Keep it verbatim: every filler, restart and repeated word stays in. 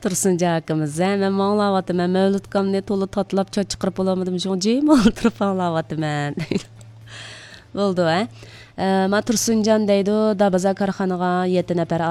Tursunca hakkımız. Ben mağlavatım. Mevlütkamni tolu tatlap çat çıkarıp olamadım. Jim oturup ağlavatım. Oldu, ha? Ma Tursuncan deydi, da baza karxanaga yetti nafar